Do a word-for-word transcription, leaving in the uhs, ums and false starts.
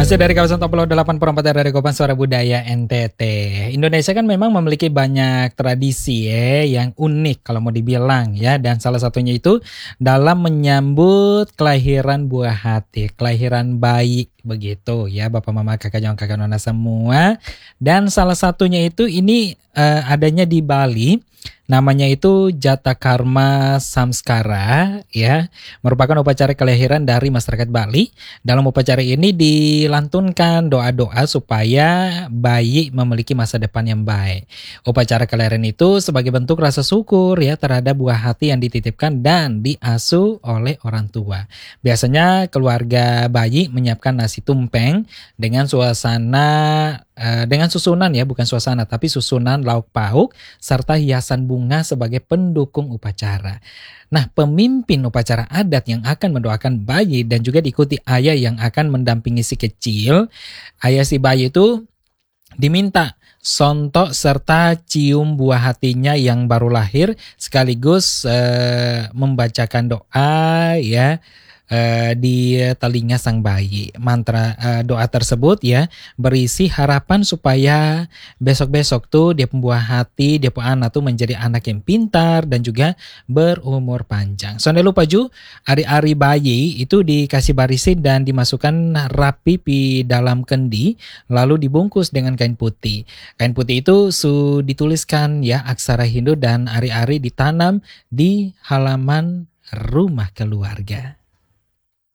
Masih dari kawasan Top Laut delapan puluh empat dari Kopan Suara Budaya N T T. Indonesia kan memang memiliki banyak tradisi ya yang unik kalau mau dibilang ya, dan salah satunya itu dalam menyambut kelahiran buah hati, kelahiran bayi begitu ya, Bapak Mama Kakak Jong Kakak Nona semua. Dan salah satunya itu ini eh, adanya di Bali. Namanya itu Jatakarma Samskara ya, merupakan upacara kelahiran dari masyarakat Bali. Dalam upacara ini dilantunkan doa-doa supaya bayi memiliki masa depan yang baik. Upacara kelahiran itu sebagai bentuk rasa syukur ya terhadap buah hati yang dititipkan dan diasuh oleh orang tua. Biasanya keluarga bayi menyiapkan nasi tumpeng dengan suasana eh, dengan susunan ya, bukan suasana tapi susunan lauk pauk serta hiasan bunga sebagai pendukung upacara. Nah, pemimpin upacara adat yang akan mendoakan bayi dan juga diikuti ayah yang akan mendampingi si kecil. Ayah si bayi itu diminta sontok serta cium buah hatinya yang baru lahir sekaligus eh, membacakan doa ya eh, di telinga sang bayi. Mantra eh, doa tersebut ya berisi harapan supaya besok-besok tuh dia pembuah hati, dia pun anak tuh menjadi anak yang pintar dan juga berumur panjang. Sonde lupa ju, ari-ari bayi itu dikasih barisin dan dimasukkan rapi di dalam kendi, lalu dibungkus dengan kain putih. Kain putih itu su dituliskan ya aksara Hindu dan ari-ari ditanam di halaman rumah keluarga.